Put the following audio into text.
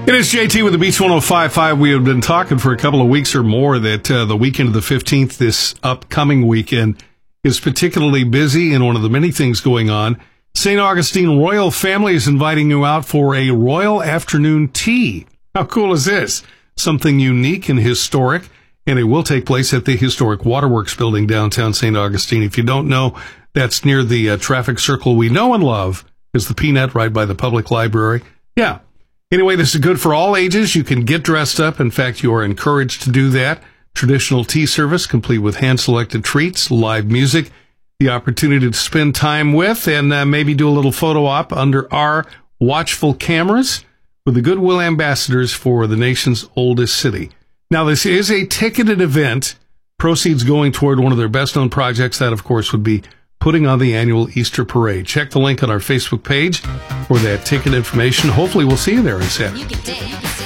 It is JT with the Beach 105.5. We have been talking for a couple of weeks or more that the weekend of the 15th, this upcoming weekend, is particularly busy, and one of the many things going on, St. Augustine Royal Family is inviting you out for a Royal Afternoon Tea. How cool is this? Something unique and historic, and it will take place at the historic Waterworks building downtown St. Augustine. If you don't know, that's near the traffic circle we know and love is the Peanut right by the public library. Yeah. Anyway, this is good for all ages. You can get dressed up. In fact, you are encouraged to do that. Traditional tea service, complete with hand-selected treats, live music, the opportunity to spend time with and maybe do a little photo op under our watchful cameras with the goodwill ambassadors for the nation's oldest city. Now, this is a ticketed event. Proceeds going toward one of their best-known projects. That, of course, would be putting on the annual Easter Parade. Check the link on our Facebook page for that ticket information. Hopefully, we'll see you there on Saturday.